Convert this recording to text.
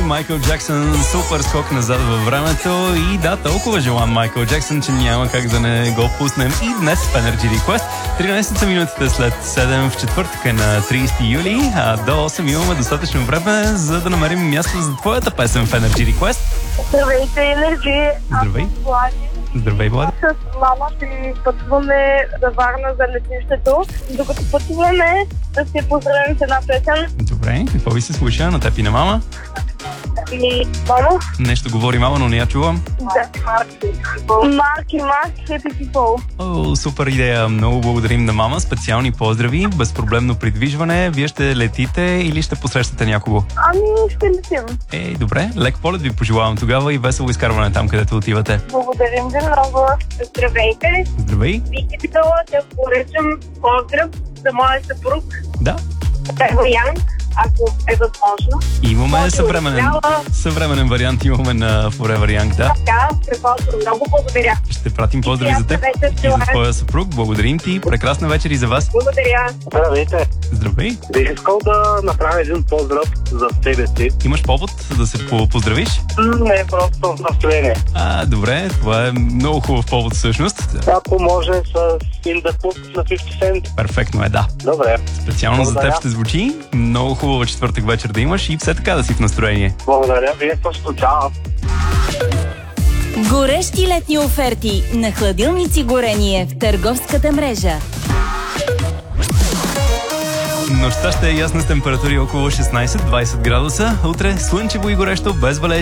Майкъл Джаксън, супер скок назад във времето и да, толкова желан Майкъл Джаксън, че няма как да не го пуснем и днес в Energy Request. 13 са минутите след 7 в четвъртък на 30 юли, а до 8 имаме достатъчно време, за да намерим място за твоята песен в Energy Request. Здравейте, Energy! Здравей! Здравей, Влади! С мама си пътуваме за Варна за летището. Докато пътуваме, да се поздравим с една песен. Добре, какво ви се слуша на теб и на мама? И мамо? Нещо говори мама, но не я чувам. Да, Марки, Happy People. О, супер идея. Много благодарим на мама. Специални поздрави, безпроблемно придвижване. Вие ще летите или ще посрещате някого? Ами, ще летим. Добре. Лек полет ви пожелавам тогава и весело изкарване там, където отивате. Благодарим ви много. Здравейте. Здравей. Бих искала да поръчам поздрав за моя съпруг. Да. Вариант, ако е възможно. Имаме съвременен вариант, имаме на Forever Young, да. Така, преподобно. Много благодаря. Ще пратим поздрави за теб и за твоя съпруг. Благодарим ти. Прекрасна вечер и за вас. Благодаря. Здравейте. Здравей. Бих искал да направя един поздрав за себе си. Имаш повод да се поздравиш? Не, просто настроение. Добре. Това е много хубав повод всъщност. Ако може с In the Put на 50 Cent. Перфектно е, да. Добре. Специално за теб ще звучи. Много хубава четвъртък вечер да имаш и все така да си в настроение. Благодаря. Вие също. Чао. Горещи летни оферти на хладилници горение в търговската мрежа. Нощта ще е ясна с температури около 16-20 градуса. Утре слънчево и горещо, без валежи.